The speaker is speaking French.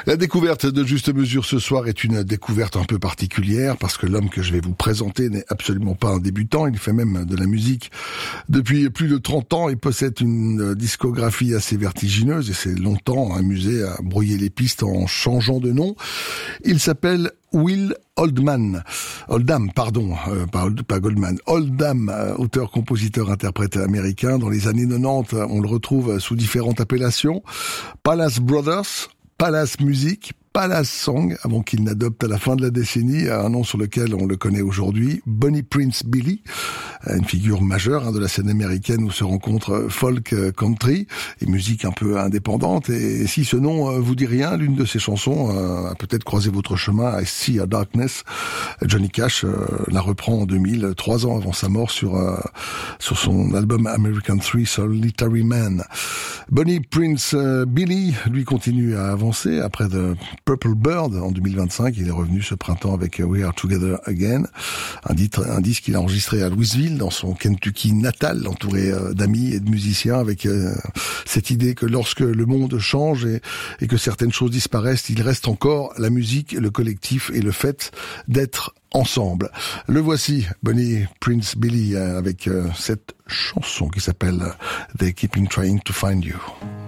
La découverte de Juste Mesure ce soir est une découverte un peu particulière parce que l'homme que je vais vous présenter n'est absolument pas un débutant. Il fait même de la musique depuis plus de 30 ans et possède une discographie assez vertigineuse et s'est longtemps amusé à brouiller les pistes en changeant de nom. Il s'appelle Will Oldham, pas Goldman. Oldham, auteur, compositeur, interprète américain. Dans les années 90, on le retrouve sous différentes appellations. Palace Brothers, Palace Music, Palace Song, avant qu'il n'adopte à la fin de la décennie un nom sur lequel on le connaît aujourd'hui, Bonnie Prince Billy, une figure majeure de la scène américaine où se rencontrent folk, country et musique un peu indépendante. Et si ce nom vous dit rien, l'une de ses chansons a peut-être croisé votre chemin, I See a Darkness. Johnny Cash la reprend en 2000, 3 ans avant sa mort, sur son album American 3 Solitary Man. Bonnie Prince Billy, lui, continue à avancer après The Purple Bird en 2025. Il est revenu ce printemps avec We Are Together Again, un disque qu'il a enregistré à Louisville, dans son Kentucky natal, entouré d'amis et de musiciens, avec cette idée que lorsque le monde change et que certaines choses disparaissent, il reste encore la musique, le collectif et le fait d'être ensemble. Le voici, Bonnie Prince Billy, avec cette chanson qui s'appelle They Keeping Trying to Find You.